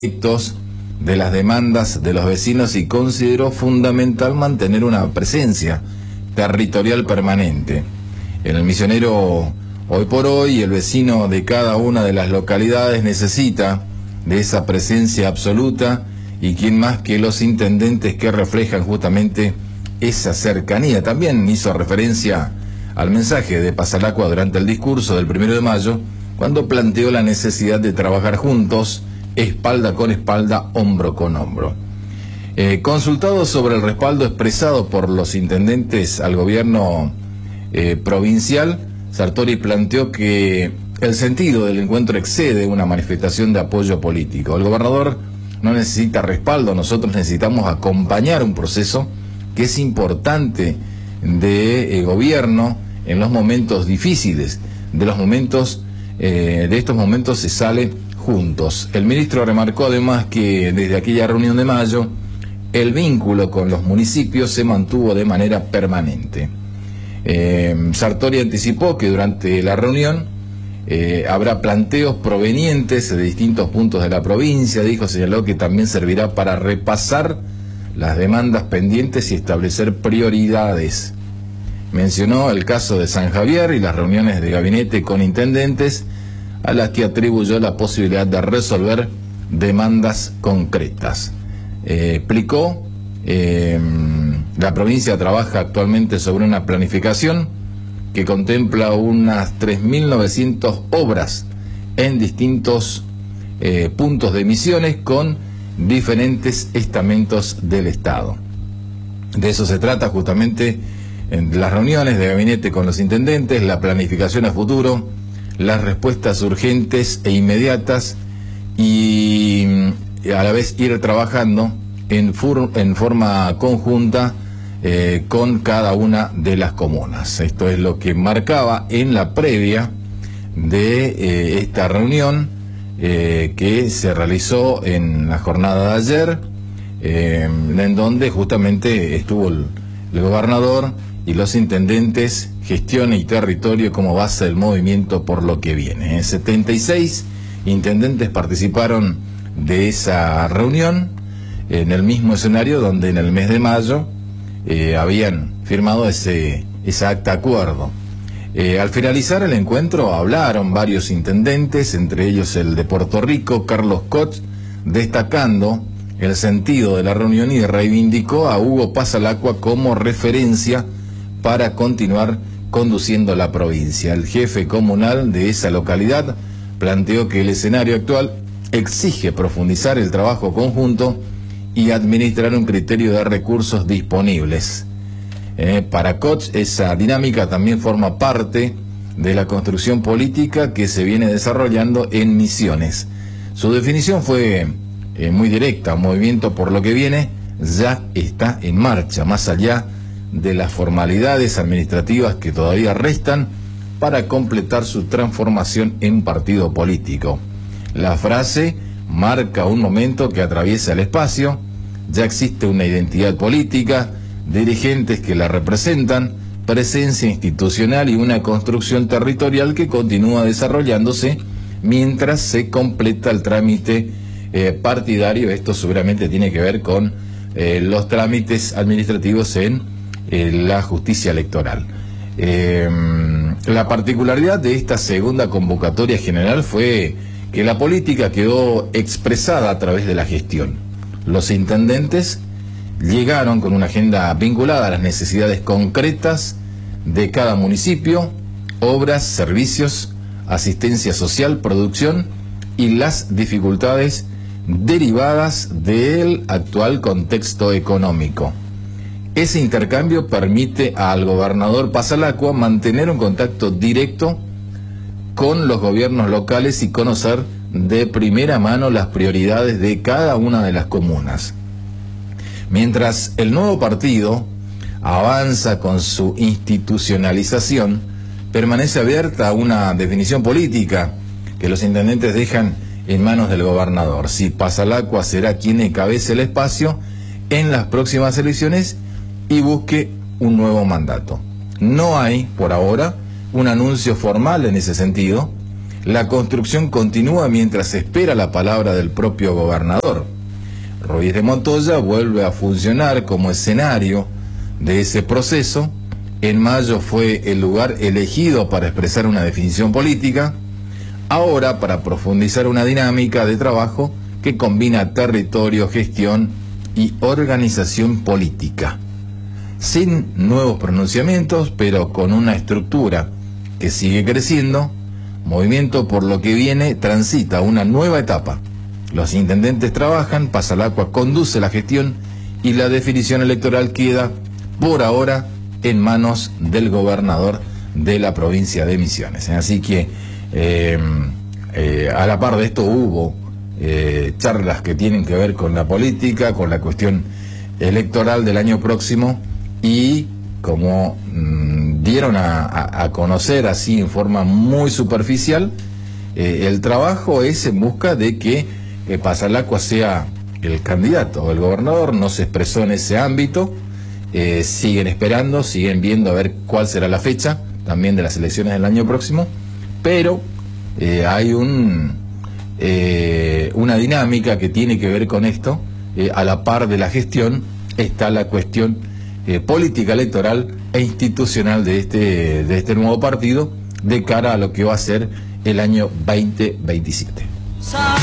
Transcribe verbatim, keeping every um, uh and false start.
de las demandas de los vecinos y consideró fundamental mantener una presencia territorial permanente. En el Misionero, hoy por hoy, el vecino de cada una de las localidades necesita de esa presencia absoluta, y quién más que los intendentes que reflejan justamente esa cercanía. También hizo referencia al mensaje de Pasalacqua durante el discurso del primero de mayo, cuando planteó la necesidad de trabajar juntos, espalda con espalda, hombro con hombro. Eh, consultado sobre el respaldo expresado por los intendentes al gobierno eh, provincial, Sartori planteó que el sentido del encuentro excede una manifestación de apoyo político. El gobernador no necesita respaldo, nosotros necesitamos acompañar un proceso que es importante de eh, gobierno en los momentos difíciles. De los momentos, eh, de estos momentos se sale juntos. El ministro remarcó además que desde aquella reunión de mayo, el vínculo con los municipios se mantuvo de manera permanente. Eh, Sartori anticipó que durante la reunión eh, habrá planteos provenientes de distintos puntos de la provincia. Dijo, señaló que también servirá para repasar las demandas pendientes y establecer prioridades. Mencionó el caso de San Javier y las reuniones de gabinete con intendentes, a las que atribuyó la posibilidad de resolver demandas concretas. Eh, explicó, eh, la provincia trabaja actualmente sobre una planificación que contempla unas tres mil novecientas obras en distintos eh, puntos de Misiones con diferentes estamentos del Estado. De eso se trata justamente en las reuniones de gabinete con los intendentes, la planificación a futuro, las respuestas urgentes e inmediatas, y a la vez ir trabajando en, fur, en forma conjunta eh, con cada una de las comunas. Esto es lo que marcaba en la previa de eh, esta reunión eh, que se realizó en la jornada de ayer, eh, en donde justamente estuvo el, el gobernador y los intendentes, gestión y territorio como base del movimiento por lo que viene. En setenta y seis intendentes participaron de esa reunión en el mismo escenario donde en el mes de mayo eh, habían firmado ese, ese acta acuerdo. Eh, al finalizar el encuentro hablaron varios intendentes, entre ellos el de Puerto Rico, Carlos Koch, destacando el sentido de la reunión, y reivindicó a Hugo Pasalacqua como referencia para continuar conduciendo la provincia. El jefe comunal de esa localidad planteó que el escenario actual exige profundizar el trabajo conjunto y administrar un criterio de recursos disponibles. Eh, para Koch, esa dinámica también forma parte de la construcción política que se viene desarrollando en Misiones. Su definición fue eh, muy directa: movimiento por lo que viene ya está en marcha, más allá de las formalidades administrativas que todavía restan para completar su transformación en partido político. La frase marca un momento que atraviesa el espacio. Ya existe una identidad política, dirigentes que la representan, presencia institucional y una construcción territorial que continúa desarrollándose mientras se completa el trámite eh, partidario. Esto seguramente tiene que ver con eh, los trámites administrativos en la justicia electoral. Eh, la particularidad de esta segunda convocatoria general fue que la política quedó expresada a través de la gestión. Los intendentes llegaron con una agenda vinculada a las necesidades concretas de cada municipio: obras, servicios, asistencia social, producción y las dificultades derivadas del actual contexto económico. Ese intercambio permite al gobernador Pasalacqua mantener un contacto directo con los gobiernos locales y conocer de primera mano las prioridades de cada una de las comunas. Mientras el nuevo partido avanza con su institucionalización, permanece abierta a una definición política que los intendentes dejan en manos del gobernador. Si Pasalacqua será quien encabece el espacio en las próximas elecciones y busque un nuevo mandato. No hay, por ahora, un anuncio formal en ese sentido, La construcción continúa mientras se espera la palabra del propio gobernador. Ruiz de Montoya vuelve a funcionar como escenario de ese proceso. En mayo fue el lugar elegido para expresar una definición política, ahora para profundizar una dinámica de trabajo que combina territorio, gestión y organización política. Sin nuevos pronunciamientos, pero con una estructura que sigue creciendo, Movimiento por lo que viene transita una nueva etapa. Los intendentes trabajan, Pasalacqua conduce la gestión y la definición electoral queda, por ahora, en manos del gobernador de la provincia de Misiones. Así que, eh, eh, a la par de esto, hubo eh, charlas que tienen que ver con la política, con la cuestión electoral del año próximo, y como mmm, dieron a, a, a conocer así en forma muy superficial, eh, el trabajo es en busca de que eh, Pasalacqua sea el candidato. El gobernador no se expresó en ese ámbito. Eh, siguen esperando, siguen viendo a ver cuál será la fecha también de las elecciones del año próximo, pero eh, hay un eh, una dinámica que tiene que ver con esto. Eh, a la par de la gestión está la cuestión eh, política electoral e institucional de este, de este nuevo partido de cara a lo que va a ser el año veinte veintisiete.